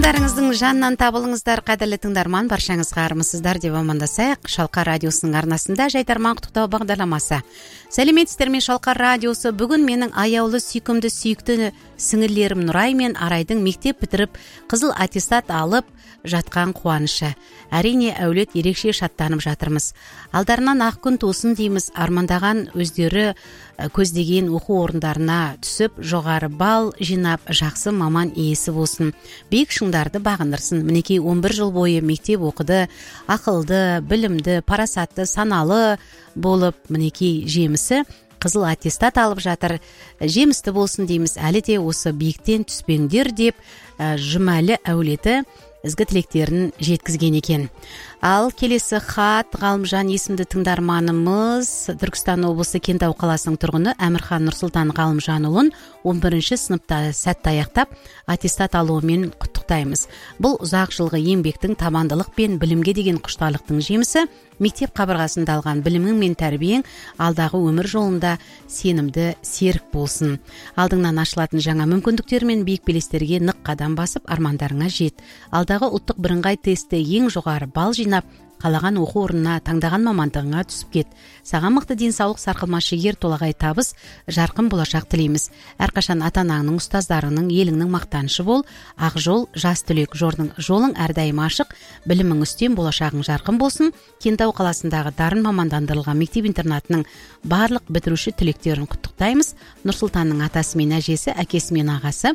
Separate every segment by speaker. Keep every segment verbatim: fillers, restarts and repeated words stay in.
Speaker 1: Армандарыңыздың жанынан табылыңыздар, қадірлі тыңдарман, баршаңызға армысыздар деп амандасайық. Шалқар радиосының арнасында Жайдарман құттықтау бағдарламасы. Сәлеметсіздер ме, Шалқар радиосы. Бүгін менің аяулы, сүйкімді, сүйікті сіңілерім Нұрай мен Арайдың мектеп бітіріп, қызыл аттестат алып жатқан қуанышы. Әрине, әулет ерекше шаттанып жатырмыз. Алдарынан ақ күн тусын дейміз. Армандаған өздері көздеген оқу орындарына түсіп, жоғары балл жинап, жақсы маман иесі болсын. Биік шыңдарды бағындырсын. Мінекей он бір жыл бойы мектеп оқыды, ақылды, білімді, парасатты, саналы болып, мінекей жемісі қызыл аттестат алып жатыр. Жемісті болсын дейміз. Әлі де осы биіктен түспеңдер деп Жұмәлі әулеті ізгі тілектерін жеткізген екен. Ал келесі хат Ғалымжан есімді тыңдарманымыз Түркістан облысы Кентау қаласының тұрғыны Әмірхан Нұрсұлтан Ғалымжанұлын он бірінші сыныпта сәтті аяқтап аттестат алуымен құттықтаймыз. Бұл ұзақ жылғы еңбектің, табандылық пен білімге деген құштарлықтың жемісі. Мектеп қабырғасында алған білімің мен тәрбиең алдағы өмір жолында сенімді серік болсын. Алдыңнан ашылатын жаңа мүмкіндіктер мен биік белестерге нық қадам басып, армандарыңа жет. Алдағы ұлттық бірыңғай тестте ең жоғары балл жинап, қалаған оқу орнына, таңдаған мамандығыңа түсіп кет. Саған мықты денсаулық, сарқылмас жігер, толағай табыс, жарқын болашақ тілейміз. Әрқашан ата-анаңның, ұстаздарының, еліңнің мақтанышы бол. Ақ жол, жас түлек, жордың жолың әрдайым ашық, білімің үстем, болашағың жарқын болсын. Кентау қаласындағы дарын мамандандырылған мектеп-интернатының барлық бітіруші түлектерін құттықтаймыз. Нұрсұлтанның атасы мен әжесі, әкесі мен ағасы,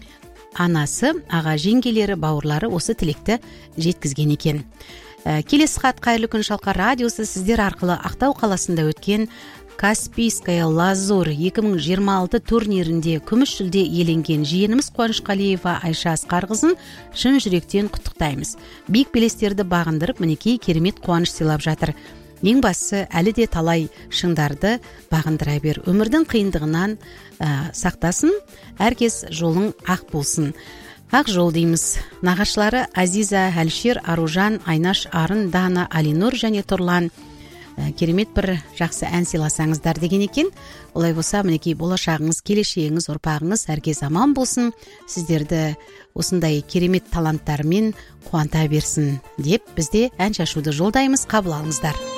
Speaker 1: анасы, аға жеңгелері, бауырлары осы тілекті жеткізген екен. Келесі хат қайырлы күн Шалқар радиосы, сіздер арқылы Ақтау қаласында өткен Каспийская Лазурь екі мың жиырма алты турнирінде күміс жүлде иеленген жиеніміз Қуанышқалиева Айша Асқарқызын шын жүректен құттықтаймыз. Биік белестерді бағындырып, мінекей керемет қуаныш сыйлап жатыр. Ең бастысы, әлі де талай шыңдарды бағындыра бер. Өмірдің қиындығынан ә, сақтасын, әркез жолың ақ болсын. Ақ жол дейміз. Нағашылары Азиза, Әлшер, Аружан, Айнаш, Арын, Дана, Алинур және Тұрлан керемет бір жақсы ән сыйласаңыздар деген екен. Олай болса, мінекей болашағыңыз, келешегіңіз, ұрпағыңыз әркез аман болсын. Сіздерді осындай керемет таланттармен қуанта берсін деп бізде ән шашуды жолдаймыз. Қабыл алыңыздар.